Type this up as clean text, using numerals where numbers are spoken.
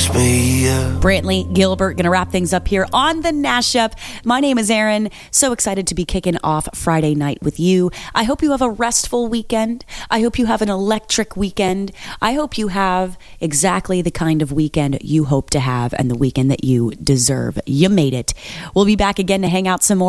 me up. Brantley Gilbert going to wrap things up here on the Nash Up. My name is Erin. So excited to be kicking off Friday night with you. I hope you have a restful weekend. I hope you have an electric weekend. I hope you have exactly the kind of weekend you hope to have and the weekend that you deserve. You made it. We'll be back again to hang out some more